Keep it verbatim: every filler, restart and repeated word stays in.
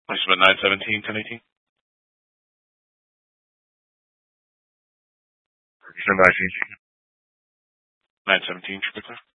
Place about nine seventeen, ten eighteen. nine seventeen, should be clear.